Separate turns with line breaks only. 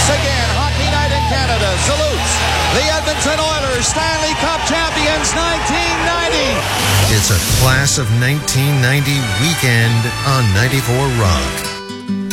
again, Hockey Night in Canada salutes the Edmonton Oilers, Stanley Cup champions 1990.
It's a class of 1990 weekend on 94 Rock.